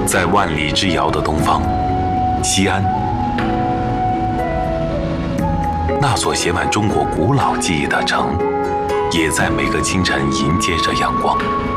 在万里之遥的东方，西安，那所写满中国古老记忆的城，也在每个清晨迎接着阳光。